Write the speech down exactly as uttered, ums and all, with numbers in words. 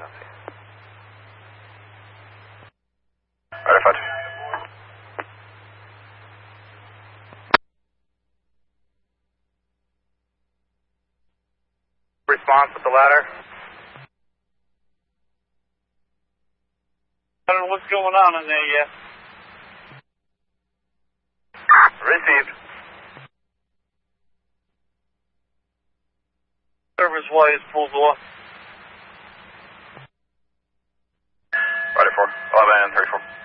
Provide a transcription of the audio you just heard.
Verified. Response with the ladder. I don't know what's going on in there yet. Received. Service wires pulled off. Ready for eleven thirty-four.